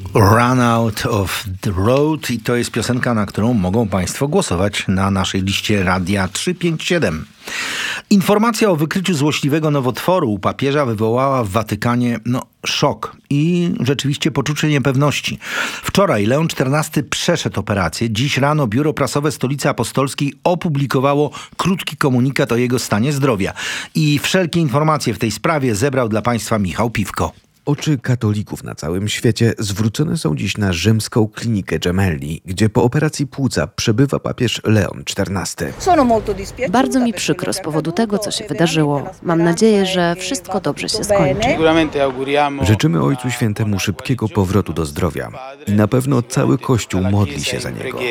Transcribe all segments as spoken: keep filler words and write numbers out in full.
Run Out of the Road i to jest piosenka, na którą mogą Państwo głosować na naszej liście Radia trzysta pięćdziesiąt siedem. Informacja o wykryciu złośliwego nowotworu u papieża wywołała w Watykanie no, szok i rzeczywiście poczucie niepewności. Wczoraj Leon czternasty przeszedł operację. Dziś rano Biuro Prasowe Stolicy Apostolskiej opublikowało krótki komunikat o jego stanie zdrowia. I wszelkie informacje w tej sprawie zebrał dla Państwa Michał Piwko. Oczy katolików na całym świecie zwrócone są dziś na rzymską klinikę Gemelli, gdzie po operacji płuca przebywa papież Leon czternasty. Bardzo mi przykro z powodu tego, co się wydarzyło. Mam nadzieję, że wszystko dobrze się skończy. Życzymy Ojcu Świętemu szybkiego powrotu do zdrowia i na pewno cały Kościół modli się za niego.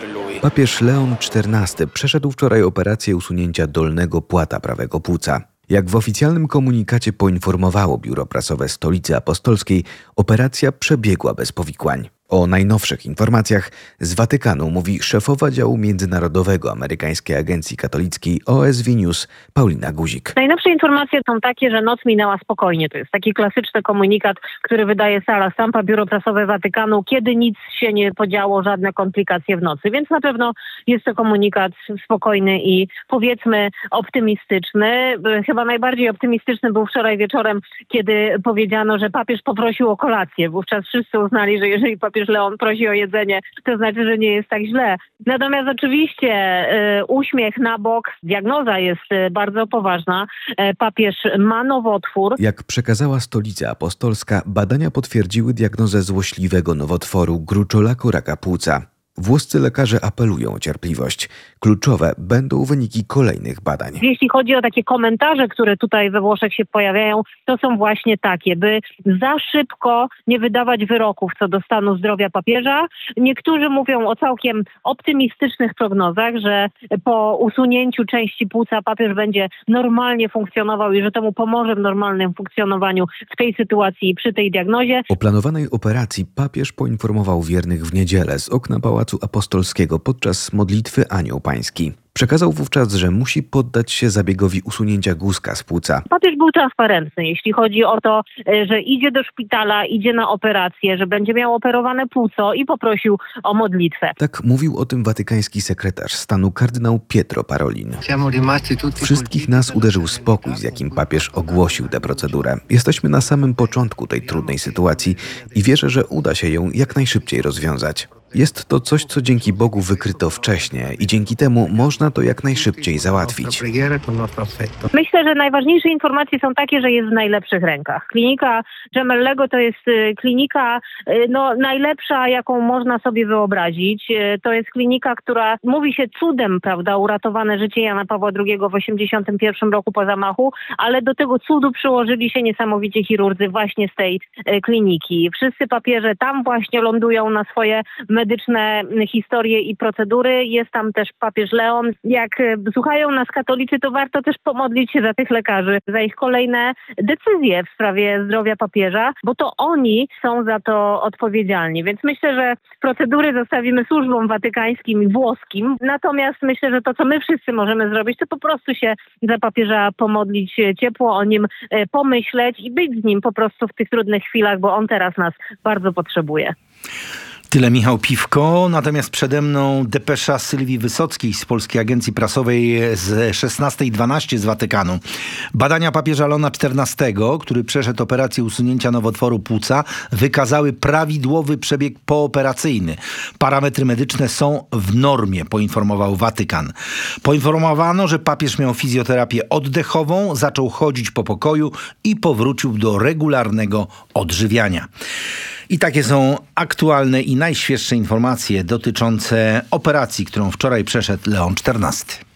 Papież Leon czternasty przeszedł wczoraj operację usunięcia dolnego płata prawego płuca. Jak w oficjalnym komunikacie poinformowało Biuro Prasowe Stolicy Apostolskiej, operacja przebiegła bez powikłań. O najnowszych informacjach z Watykanu mówi szefowa działu międzynarodowego amerykańskiej agencji katolickiej O S V News Paulina Guzik. Najnowsze informacje są takie, że noc minęła spokojnie. To jest taki klasyczny komunikat, który wydaje Sara Stampa, Biuro Prasowe Watykanu, kiedy nic się nie podziało, żadne komplikacje w nocy. Więc na pewno jest to komunikat spokojny i powiedzmy optymistyczny. Chyba najbardziej optymistyczny był wczoraj wieczorem, kiedy powiedziano, że papież poprosił o kolację. Wówczas wszyscy uznali, że jeżeli papież Leon prosi o jedzenie, to znaczy, że nie jest tak źle. Natomiast oczywiście y, uśmiech na bok, diagnoza jest y, bardzo poważna. Y, papież ma nowotwór. Jak przekazała Stolica Apostolska, badania potwierdziły diagnozę złośliwego nowotworu gruczolaku raka płuca. Włoscy lekarze apelują o cierpliwość. Kluczowe będą wyniki kolejnych badań. Jeśli chodzi o takie komentarze, które tutaj we Włoszech się pojawiają, to są właśnie takie, by za szybko nie wydawać wyroków co do stanu zdrowia papieża. Niektórzy mówią o całkiem optymistycznych prognozach, że po usunięciu części płuca papież będzie normalnie funkcjonował i że to mu pomoże w normalnym funkcjonowaniu w tej sytuacji i przy tej diagnozie. O planowanej operacji papież poinformował wiernych w niedzielę z okna Pałacu Apostolskiego podczas modlitwy Anioł Pański. Przekazał wówczas, że musi poddać się zabiegowi usunięcia guzka z płuca. Papież był transparentny, jeśli chodzi o to, że idzie do szpitala, idzie na operację, że będzie miał operowane płuco i poprosił o modlitwę. Tak mówił o tym watykański sekretarz stanu kardynał Pietro Parolin. Wszystkich nas uderzył spokój, z jakim papież ogłosił tę procedurę. Jesteśmy na samym początku tej trudnej sytuacji i wierzę, że uda się ją jak najszybciej rozwiązać. Jest to coś, co dzięki Bogu wykryto wcześniej i dzięki temu można to jak najszybciej załatwić. Myślę, że najważniejsze informacje są takie, że jest w najlepszych rękach. Klinika Gemellego to jest klinika no, najlepsza, jaką można sobie wyobrazić. To jest klinika, która mówi się cudem, prawda, uratowane życie Jana Pawła drugiego w osiemdziesiątym pierwszym roku po zamachu, ale do tego cudu przyłożyli się niesamowicie chirurdzy właśnie z tej kliniki. Wszyscy papieże tam właśnie lądują na swoje medyczne historie i procedury. Jest tam też papież Leon. Jak słuchają nas katolicy, to warto też pomodlić się za tych lekarzy, za ich kolejne decyzje w sprawie zdrowia papieża, bo to oni są za to odpowiedzialni. Więc myślę, że procedury zostawimy służbom watykańskim i włoskim. Natomiast myślę, że to, co my wszyscy możemy zrobić, to po prostu się za papieża pomodlić ciepło, o nim pomyśleć i być z nim po prostu w tych trudnych chwilach, bo on teraz nas bardzo potrzebuje. Tyle Michał Piwko, natomiast przede mną depesza Sylwii Wysockiej z Polskiej Agencji Prasowej z szesnastej dwanaście z Watykanu. Badania papieża Leona czternastego, który przeszedł operację usunięcia nowotworu płuca, wykazały prawidłowy przebieg pooperacyjny. Parametry medyczne są w normie, poinformował Watykan. Poinformowano, że papież miał fizjoterapię oddechową, zaczął chodzić po pokoju i powrócił do regularnego odżywiania. I takie są aktualne i najświeższe informacje dotyczące operacji, którą wczoraj przeszedł Leon czternasty.